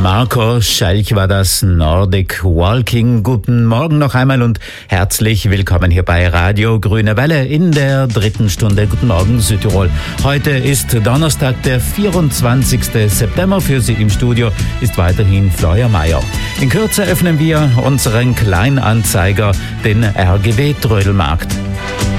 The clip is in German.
Marco Schalch war das, Nordic Walking. Guten Morgen noch einmal und herzlich willkommen hier bei Radio Grüne Welle in der 3. Stunde. Guten Morgen Südtirol. Heute ist Donnerstag, der 24. September. Für Sie im Studio ist weiterhin Florian Mayer. In Kürze öffnen wir unseren Kleinanzeiger, den RGW Trödelmarkt.